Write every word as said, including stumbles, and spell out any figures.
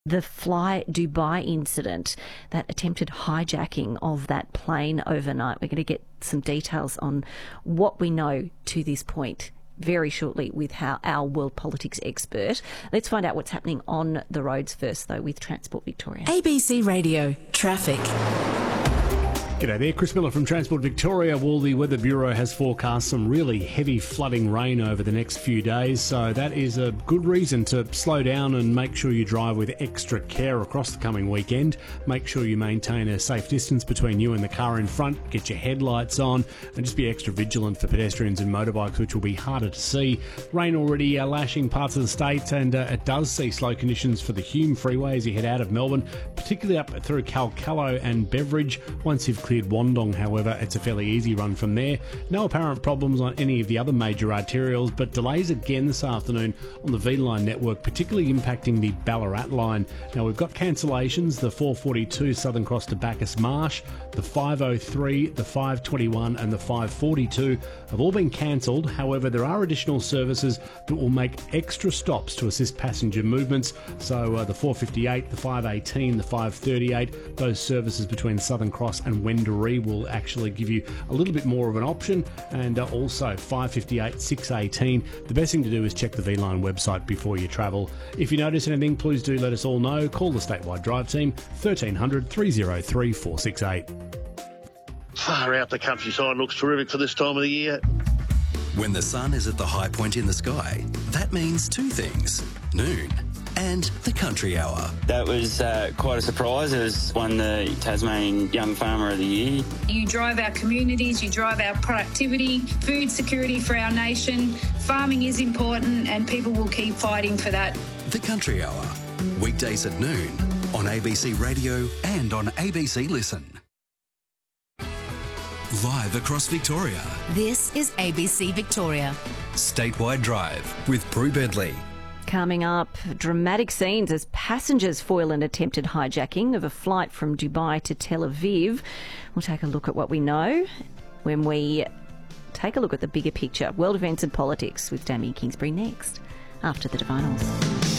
The Fly Dubai incident, that attempted hijacking of that plane overnight. We're going to get some details on what we know to this point very shortly with how our world politics expert. Let's find out what's happening on the roads first, though, with Transport Victoria. A B C Radio Traffic. G'day there, Chris Miller from Transport Victoria. Well, the Weather Bureau has forecast some really heavy flooding rain over the next few days, so that is a good reason to slow down and make sure you drive with extra care across the coming weekend. Make sure you maintain a safe distance between you and the car in front, get your headlights on, and just be extra vigilant for pedestrians and motorbikes, which will be harder to see. Rain already uh, lashing parts of the state, and uh, it does see slow conditions for the Hume Freeway as you head out of Melbourne, particularly up through Calcallo and Beveridge. Once you've cleared Wandong, however, it's a fairly easy run from there. No apparent problems on any of the other major arterials, but delays again this afternoon on the V-Line network, particularly impacting the Ballarat line. Now, we've got cancellations, the four forty-two Southern Cross to Bacchus Marsh, the five oh three, the five twenty-one and the five forty-two have all been cancelled. However, there are additional services that will make extra stops to assist passenger movements. So uh, the four fifty-eight, the five eighteen, the five thirty-eight, those services between Southern Cross and Wendouree will actually give you a little bit more of an option. And uh, also five fifty-eight, six eighteen. The best thing to do is check the V-Line website before you travel. If you notice anything, please do let us all know. Call the statewide drive team, thirteen hundred, three oh three, four six eight. Far out, the countryside looks terrific for this time of the year. When the sun is at the high point in the sky, that means two things: noon and the country hour. That was uh, quite a surprise. It was won the Tasmanian Young Farmer of the Year. You drive our communities, you drive our productivity, food security for our nation. Farming is important and people will keep fighting for that. The country hour, weekdays at noon on A B C Radio and on A B C Listen. Live across Victoria. This is A B C Victoria. Statewide Drive with Prue Bedley. Coming up, dramatic scenes as passengers foil an attempted hijacking of a flight from Dubai to Tel Aviv. We'll take a look at what we know when we take a look at the bigger picture. World events and politics with Damien Kingsbury next, after the Divinals.